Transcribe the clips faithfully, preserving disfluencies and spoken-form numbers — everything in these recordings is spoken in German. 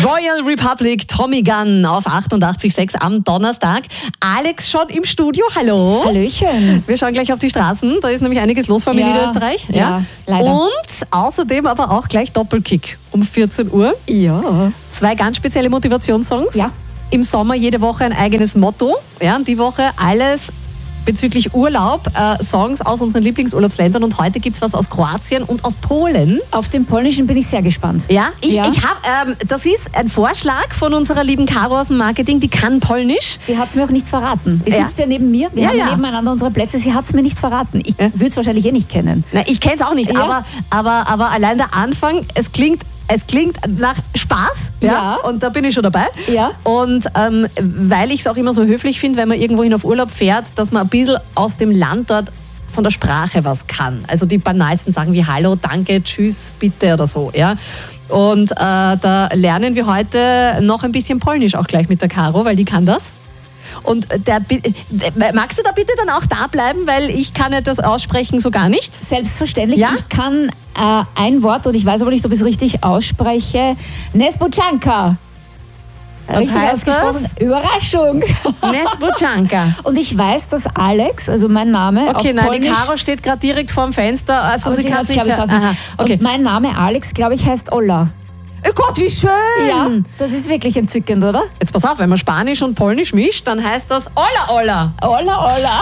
Royal Republic, Tommy Gunn auf achtundachtzig Komma sechs am Donnerstag. Alex schon im Studio, hallo. Hallöchen. Wir schauen gleich auf die Straßen, da ist nämlich einiges los vor Ja, Niederösterreich. ja, leider. Und außerdem aber auch gleich Doppelkick um vierzehn Uhr. Ja. Zwei ganz spezielle Motivationssongs. Ja. Im Sommer jede Woche ein eigenes Motto. Ja, und die Woche alles bezüglich Urlaub, äh, Songs aus unseren Lieblingsurlaubsländern. Und heute gibt's was aus Kroatien und aus Polen. Auf den Polnischen bin ich sehr gespannt. Ja, ich, Ja. ich habe, ähm, das ist ein Vorschlag von unserer lieben Caro aus dem Marketing, die kann Polnisch. Sie hat es mir auch nicht verraten. Die Ja. sitzt ja neben mir. Wir Ja, haben ja ja. nebeneinander unsere Plätze. Sie hat es mir nicht verraten. Ich Ja. würde es wahrscheinlich eh nicht kennen. Na, ich kenne es auch nicht, Ja. aber, aber, aber allein der Anfang, es klingt, es klingt nach Spaß. Ja. Und da bin ich schon dabei. Ja. Und ähm, weil ich es auch immer so höflich finde, wenn man irgendwohin auf Urlaub fährt, dass man ein bisschen aus dem Land dort von der Sprache was kann. Also die banalsten Sachen wie Hallo, Danke, Tschüss, Bitte oder so. Ja. Und äh, da lernen wir heute noch ein bisschen Polnisch auch gleich mit der Caro, weil die kann das. Und der, magst du da bitte dann auch da bleiben, weil ich kann ja das aussprechen so gar nicht. Selbstverständlich. Ja? Ich kann äh, ein Wort und ich weiß aber nicht, ob ich es richtig ausspreche. Nesbuchanka. Was Richtig heißt ausgesprochen. das? Überraschung. Nesbuchanka. Und ich weiß, dass Alex, also mein Name, Okay, auf nein, die Polnisch, Caro steht gerade direkt vorm Fenster, also aber sie, sie kann hat's, es nicht. glaub ich, draußen. Aha, okay. Und mein Name Alex, glaube ich, heißt Olla. Oh Gott, wie schön! Ja, das ist wirklich entzückend, oder? Jetzt pass auf, wenn man Spanisch und Polnisch mischt, dann heißt das Olla Olla. Olla, olla.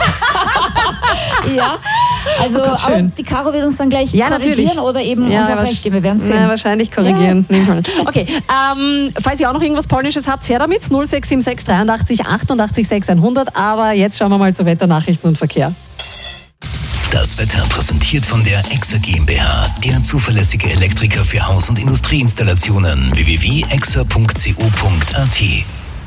Ja, also Oh Gott, aber schön. die Caro wird uns dann gleich Ja, korrigieren natürlich. oder eben Ja, uns auch wasch- recht geben. Wir werden sehen. Ja, wahrscheinlich korrigieren. Okay, ähm, falls ihr auch noch irgendwas Polnisches habt, her damit. null sechs sieben sechs dreiundachtzig achtundachtzig sechshundert. Aber jetzt schauen wir mal zu Wetternachrichten und Verkehr. Das Wetter präsentiert von der Exa GmbH, der zuverlässige Elektriker für Haus- und Industrieinstallationen. w w w punkt exa punkt co punkt a t.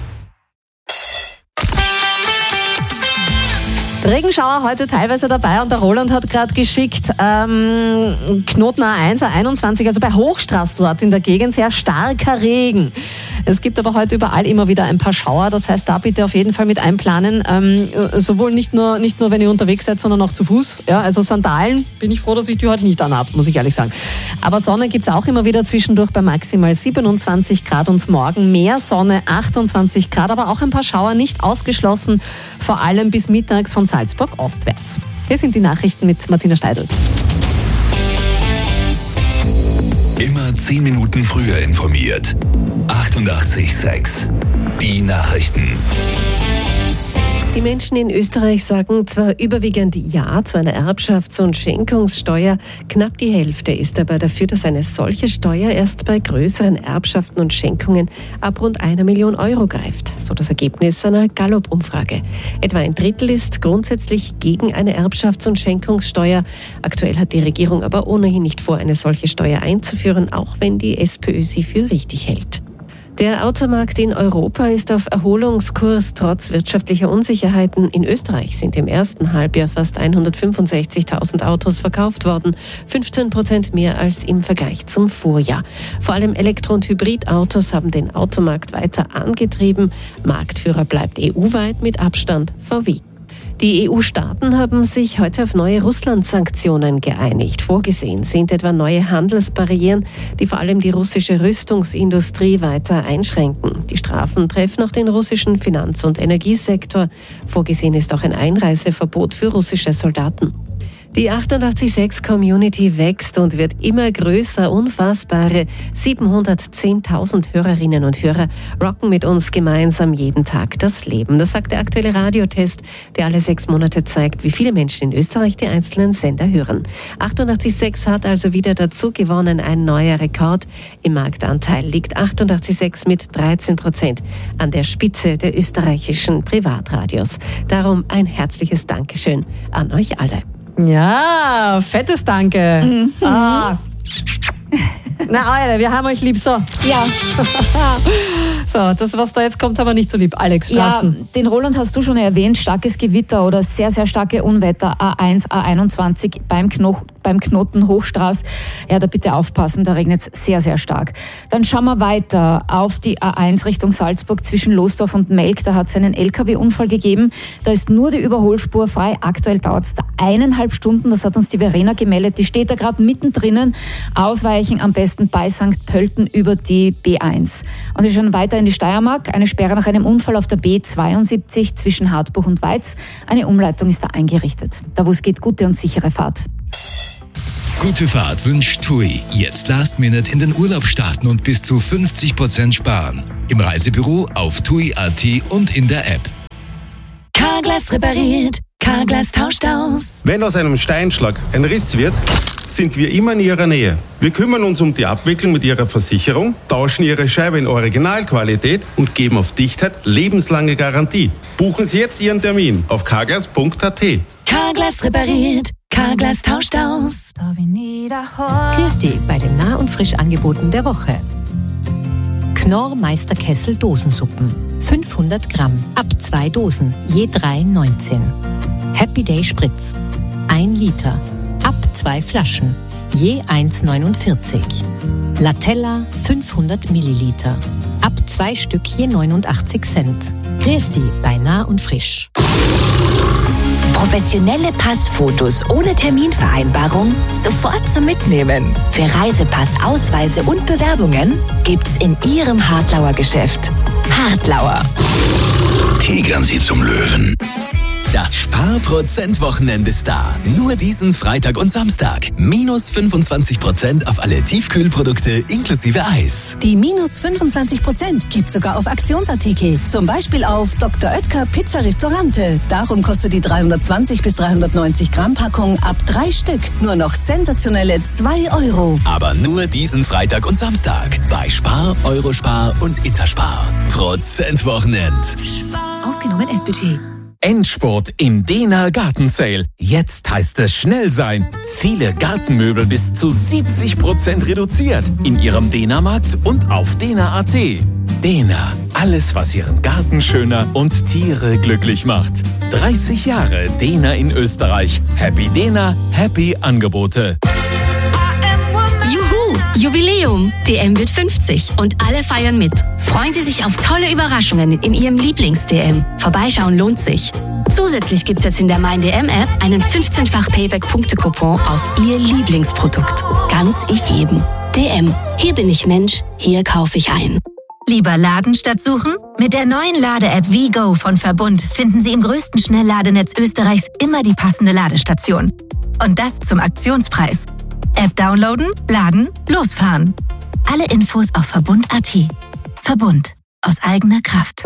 Regenschauer heute teilweise dabei und der Roland hat gerade geschickt, ähm, Knoten A eins, A einundzwanzig, also bei Hochstraße dort in der Gegend sehr starker Regen. Es gibt aber heute überall immer wieder ein paar Schauer, das heißt da bitte auf jeden Fall mit einplanen, ähm, sowohl nicht nur, nicht nur wenn ihr unterwegs seid, sondern auch zu Fuß. Ja, also Sandalen, bin ich froh, dass ich die heute nicht anhab, muss ich ehrlich sagen. Aber Sonne gibt's auch immer wieder zwischendurch bei maximal siebenundzwanzig Grad und morgen mehr Sonne, achtundzwanzig Grad, aber auch ein paar Schauer nicht ausgeschlossen, vor allem bis mittags von Salzburg ostwärts. Hier sind die Nachrichten mit Martina Steidl. Immer zehn Minuten früher informiert. achtundachtzig Komma sechs. Die Nachrichten. Die Menschen in Österreich sagen zwar überwiegend Ja zu einer Erbschafts- und Schenkungssteuer, knapp die Hälfte ist aber dafür, dass eine solche Steuer erst bei größeren Erbschaften und Schenkungen ab rund einer Million Euro greift, so das Ergebnis einer Gallup-Umfrage. Etwa ein Drittel ist grundsätzlich gegen eine Erbschafts- und Schenkungssteuer. Aktuell hat die Regierung aber ohnehin nicht vor, eine solche Steuer einzuführen, auch wenn die SPÖ sie für richtig hält. Der Automarkt in Europa ist auf Erholungskurs trotz wirtschaftlicher Unsicherheiten. In Österreich sind im ersten Halbjahr fast hundertfünfundsechzigtausend Autos verkauft worden, fünfzehn Prozent mehr als im Vergleich zum Vorjahr. Vor allem Elektro- und Hybridautos haben den Automarkt weiter angetrieben. Marktführer bleibt E U-weit mit Abstand V W. Die E U-Staaten haben sich heute auf neue Russland-Sanktionen geeinigt. Vorgesehen sind etwa neue Handelsbarrieren, die vor allem die russische Rüstungsindustrie weiter einschränken. Die Strafen treffen auch den russischen Finanz- und Energiesektor. Vorgesehen ist auch ein Einreiseverbot für russische Soldaten. Die achtundachtzig Komma sechs Community wächst und wird immer größer. Unfassbare siebenhundertzehntausend Hörerinnen und Hörer rocken mit uns gemeinsam jeden Tag das Leben. Das sagt der aktuelle Radiotest, der alle sechs Monate zeigt, wie viele Menschen in Österreich die einzelnen Sender hören. achtundachtzig Komma sechs hat also wieder dazu gewonnen, ein neuer Rekord. Im Marktanteil liegt achtundachtzig Komma sechs mit dreizehn Prozent an der Spitze der österreichischen Privatradios. Darum ein herzliches Dankeschön an euch alle. Ja, fettes Danke. Mhm. Ah. Na, Alter, wir haben euch lieb, so. Ja. So, das, was da jetzt kommt, haben wir nicht so lieb. Alex, Straßen. Ja, den Roland hast du schon erwähnt, starkes Gewitter oder sehr, sehr starke Unwetter, A eins, A einundzwanzig beim Kno- beim Knoten Hochstraße. Ja, da bitte aufpassen, da regnet es sehr, sehr stark. Dann schauen wir weiter auf die A eins Richtung Salzburg zwischen Losdorf und Melk. Da hat es einen L K W-Unfall gegeben. Da ist nur die Überholspur frei. Aktuell dauert es da eineinhalb Stunden. Das hat uns die Verena gemeldet. Die steht da gerade mittendrin. Ausweichen am besten bei Sankt Pölten über die B eins. Und wir schauen weiter in die Steiermark. Eine Sperre nach einem Unfall auf der B zweiundsiebzig zwischen Hartburg und Weiz. Eine Umleitung ist da eingerichtet. Da wo es geht, gute und sichere Fahrt. Gute Fahrt wünscht TUI. Jetzt Last Minute in den Urlaub starten und bis zu fünfzig Prozent sparen. Im Reisebüro, auf tui punkt at und in der App. Carglass repariert, Carglass tauscht aus. Wenn aus einem Steinschlag ein Riss wird, sind wir immer in Ihrer Nähe. Wir kümmern uns um die Abwicklung mit Ihrer Versicherung, tauschen Ihre Scheibe in Originalqualität und geben auf Dichtheit lebenslange Garantie. Buchen Sie jetzt Ihren Termin auf carglass punkt at. Carglass repariert, Carglass tauscht aus. Christi bei den Nah- und Frischangeboten der Woche. Knorr Meisterkessel Dosensuppen. fünfhundert Gramm, ab zwei Dosen, je drei neunzehn. Happy Day Spritz. ein Liter, ab zwei Flaschen, je eins neunundvierzig. Latella fünfhundert Milliliter, ab zwei Stück je neunundachtzig Cent. Christi bei Nah und Frisch. Professionelle Passfotos ohne Terminvereinbarung sofort zum Mitnehmen. Für Reisepass, Ausweise und Bewerbungen gibt's in Ihrem Hartlauer Geschäft. Hartlauer. Tigern Sie zum Löwen. Das Sparprozent-Wochenende ist da. Nur diesen Freitag und Samstag. Minus fünfundzwanzig Prozent auf alle Tiefkühlprodukte inklusive Eis. Die minus fünfundzwanzig Prozent gibt sogar auf Aktionsartikel. Zum Beispiel auf Doktor Oetker Pizza Restaurante. Darum kostet die dreihundertzwanzig bis dreihundertneunzig Gramm Packung ab drei Stück nur noch sensationelle zwei Euro. Aber nur diesen Freitag und Samstag. Bei Spar, Eurospar und Interspar. Prozentwochenend. Ausgenommen S-Budget. Endspurt im Dena Garten Sale. Jetzt heißt es schnell sein. Viele Gartenmöbel bis zu siebzig Prozent reduziert in Ihrem Dena-Markt und auf dena punkt at. Dena, alles was Ihren Garten schöner und Tiere glücklich macht. dreißig Jahre Dena in Österreich. Happy Dena, happy Angebote. Juhu, Jubiläum! D M wird fünfzig und alle feiern mit. Freuen Sie sich auf tolle Überraschungen in Ihrem Lieblings-D M. Vorbeischauen lohnt sich. Zusätzlich gibt's jetzt in der Mein D M-App einen fünfzehnfach Payback-Punkte-Coupon auf Ihr Lieblingsprodukt. Ganz ich jedem. D M. Hier bin ich Mensch, hier kaufe ich ein. Lieber laden statt suchen? Mit der neuen Lade-App WeGo von Verbund finden Sie im größten Schnellladenetz Österreichs immer die passende Ladestation. Und das zum Aktionspreis. App downloaden, laden, losfahren. Alle Infos auf verbund punkt at. Verbund. Aus eigener Kraft.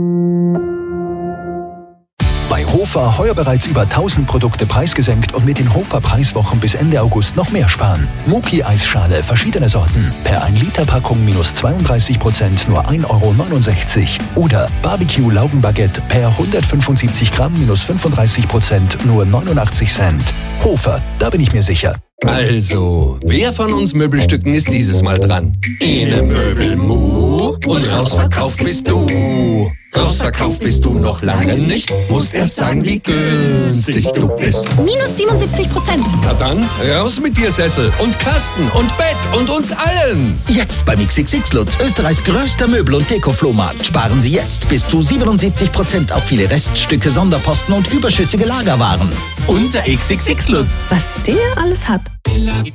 Bei Hofer heuer bereits über tausend Produkte preisgesenkt und mit den Hofer Preiswochen bis Ende August noch mehr sparen. Muki-Eisschale, verschiedene Sorten. Per ein Liter Packung minus zweiunddreißig Prozent nur ein Euro neunundsechzig. Oder Barbecue-Laugenbaguette per hundertfünfundsiebzig Gramm minus fünfunddreißig Prozent nur neunundachtzig Cent. Hofer, da bin ich mir sicher. Also, wer von uns Möbelstücken ist dieses Mal dran? Ene Möbelmu und rausverkauft bist du. Rausverkauft bist du noch lange nicht, musst erst sagen, wie günstig du bist. Minus siebenundsiebzig Prozent. Na dann, raus mit dir Sessel und Kasten und Bett und uns allen. Jetzt beim X X X Lutz, Österreichs größter Möbel- und Deko-Flohmarkt. Sparen Sie jetzt bis zu siebenundsiebzig Prozent auf viele Reststücke, Sonderposten und überschüssige Lagerwaren. Unser X X X Lutz. Was der alles hat.